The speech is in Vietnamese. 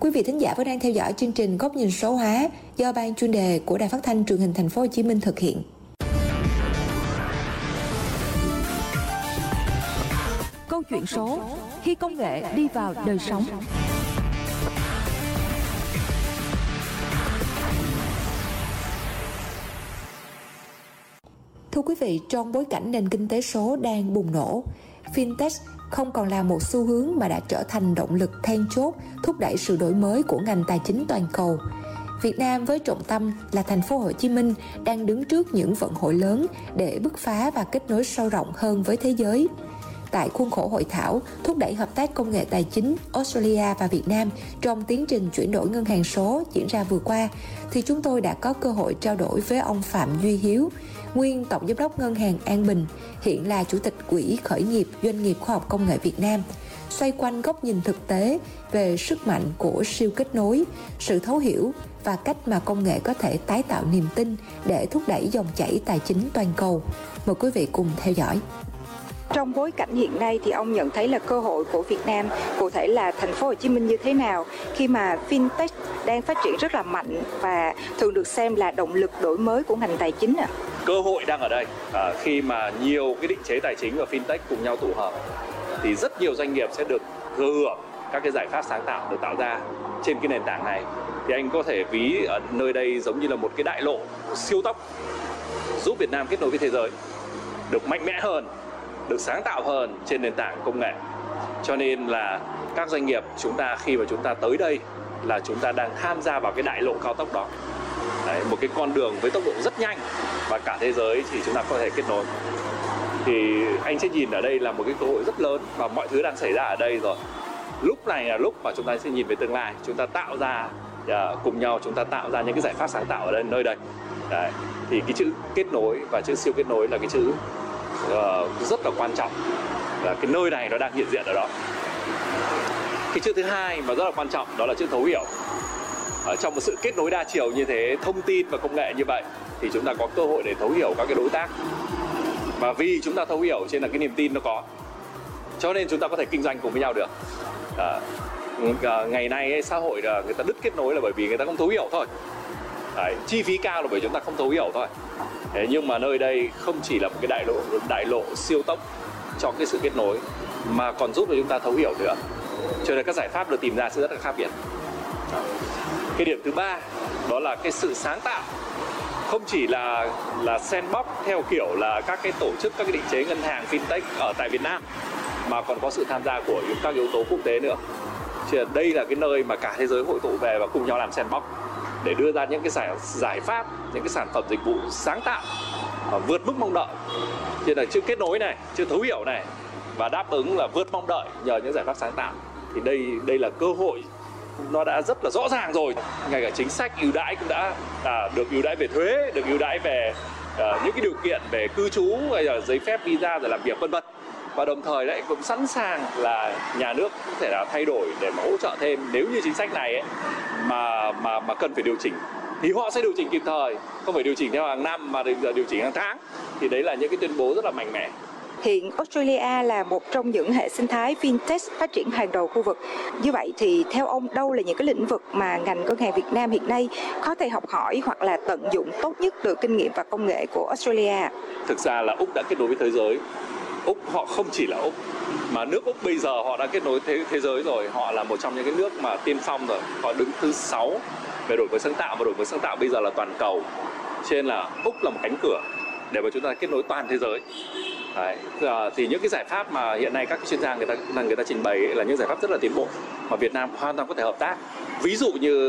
Quý vị thính giả vẫn đang theo dõi chương trình Góc nhìn số hóa do Ban chuyên đề của Đài Phát thanh Truyền hình Thành phố Hồ Chí Minh thực hiện. Câu chuyện số khi công nghệ đi vào đời sống. Thưa quý vị, trong bối cảnh nền kinh tế số đang bùng nổ, Fintech không còn là một xu hướng mà đã trở thành động lực then chốt thúc đẩy sự đổi mới của ngành tài chính toàn cầu. Việt Nam với trọng tâm là thành phố Hồ Chí Minh đang đứng trước những vận hội lớn để bứt phá và kết nối sâu rộng hơn với thế giới. Tại khuôn khổ hội thảo thúc đẩy hợp tác công nghệ tài chính Australia và Việt Nam trong tiến trình chuyển đổi ngân hàng số diễn ra vừa qua, thì chúng tôi đã có cơ hội trao đổi với ông Phạm Duy Hiếu, nguyên Tổng Giám đốc Ngân hàng An Bình, hiện là Chủ tịch Quỹ Khởi nghiệp Doanh nghiệp Khoa học Công nghệ Việt Nam, xoay quanh góc nhìn thực tế về sức mạnh của siêu kết nối, sự thấu hiểu và cách mà công nghệ có thể tái tạo niềm tin để thúc đẩy dòng chảy tài chính toàn cầu. Mời quý vị cùng theo dõi. Trong bối cảnh hiện nay thì ông nhận thấy là cơ hội của Việt Nam, cụ thể là thành phố Hồ Chí Minh như thế nào khi mà Fintech đang phát triển rất là mạnh và thường được xem là động lực đổi mới của ngành tài chính ạ? Cơ hội đang ở đây khi mà nhiều cái định chế tài chính và Fintech cùng nhau tụ hợp thì rất nhiều doanh nghiệp sẽ được thừa hưởng các cái giải pháp sáng tạo được tạo ra trên cái nền tảng này. Thì anh có thể ví ở nơi đây giống như là một cái đại lộ siêu tốc giúp Việt Nam kết nối với thế giới, được mạnh mẽ hơn, được sáng tạo hơn trên nền tảng công nghệ. Cho nên là các doanh nghiệp chúng ta khi mà chúng ta tới đây là chúng ta đang tham gia vào cái đại lộ cao tốc đó. Đấy, một cái con đường với tốc độ rất nhanh và cả thế giới thì chúng ta có thể kết nối. Thì anh sẽ nhìn ở đây là một cái cơ hội rất lớn và mọi thứ đang xảy ra ở đây rồi. Lúc này là lúc mà chúng ta sẽ nhìn về tương lai, chúng ta tạo ra cùng nhau, chúng ta tạo ra những cái giải pháp sáng tạo ở đây nơi đây. Đấy, thì cái chữ kết nối và chữ siêu kết nối là cái chữ rất là quan trọng, và cái nơi này nó đang hiện diện ở đó. Cái chữ thứ hai mà rất là quan trọng đó là chữ thấu hiểu. Ở trong một sự kết nối đa chiều như thế, thông tin và công nghệ như vậy, thì chúng ta có cơ hội để thấu hiểu các cái đối tác. Và vì chúng ta thấu hiểu cho nên là cái niềm tin nó có, cho nên chúng ta có thể kinh doanh cùng với nhau được. Ngày nay xã hội người ta đứt kết nối là bởi vì người ta không thấu hiểu thôi. Đấy, chi phí cao là bởi chúng ta không thấu hiểu thôi. Thế nhưng mà nơi đây không chỉ là một cái đại lộ siêu tốc cho cái sự kết nối, mà còn giúp cho chúng ta thấu hiểu nữa. Cho nên các giải pháp được tìm ra sẽ rất là khác biệt. Cái điểm thứ ba đó là cái sự sáng tạo. Không chỉ là sandbox theo kiểu là các cái tổ chức, các cái định chế ngân hàng fintech ở tại Việt Nam, mà còn có sự tham gia của các yếu tố quốc tế nữa. Cho nên đây là cái nơi mà cả thế giới hội tụ về và cùng nhau làm sandbox để đưa ra những cái giải pháp, những cái sản phẩm dịch vụ sáng tạo vượt mức mong đợi. Cho nên là chữ kết nối này, chữ thấu hiểu này và đáp ứng là vượt mong đợi nhờ những giải pháp sáng tạo. Thì đây là cơ hội nó đã rất là rõ ràng rồi. Ngay cả chính sách ưu đãi cũng đã được ưu đãi về thuế, được ưu đãi về những cái điều kiện về cư trú hay là giấy phép visa rồi làm việc vân vân. Và đồng thời đấy cũng sẵn sàng là nhà nước có thể là thay đổi để mà hỗ trợ thêm nếu như chính sách này ấy, mà cần phải điều chỉnh thì họ sẽ điều chỉnh kịp thời, không phải điều chỉnh theo hàng năm mà điều chỉnh hàng tháng. Thì đấy là những cái tuyên bố rất là mạnh mẽ. Hiện Australia là một trong những hệ sinh thái fintech phát triển hàng đầu khu vực. Như vậy thì theo ông, đâu là những cái lĩnh vực mà ngành ngân hàng Việt Nam hiện nay có thể học hỏi hoặc là tận dụng tốt nhất từ kinh nghiệm và công nghệ của Australia? Thực ra là Úc đã kết nối với thế giới. Úc họ không chỉ là Úc, mà nước Úc bây giờ họ đã kết nối thế giới rồi. Họ là một trong những cái nước mà tiên phong rồi. Họ đứng thứ 6 về đổi mới sáng tạo, và đổi mới sáng tạo bây giờ là toàn cầu. Cho nên là Úc là một cánh cửa để mà chúng ta kết nối toàn thế giới. Đấy. Thì những cái giải pháp mà hiện nay các chuyên gia người ta trình bày là những giải pháp rất là tiến bộ mà Việt Nam hoàn toàn có thể hợp tác. Ví dụ như